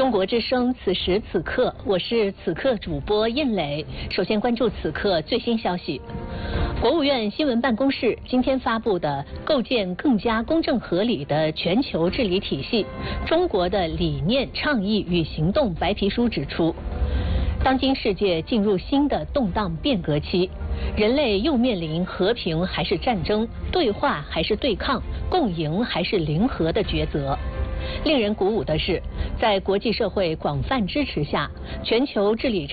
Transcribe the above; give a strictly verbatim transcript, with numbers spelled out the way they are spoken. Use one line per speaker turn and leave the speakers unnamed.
中国之声，此时此刻，我是此刻主播印磊。首先关注此刻最新消息。国务院新闻办公室今天发布的《构建更加公正合理的全球治理体系：中国的理念、倡议与行动》白皮书指出，当今世界进入新的动荡变革期，人类又面临和平还是战争、对话还是对抗、共赢还是零和的抉择。令人鼓舞的是，在国际社会广泛支持下，全球治理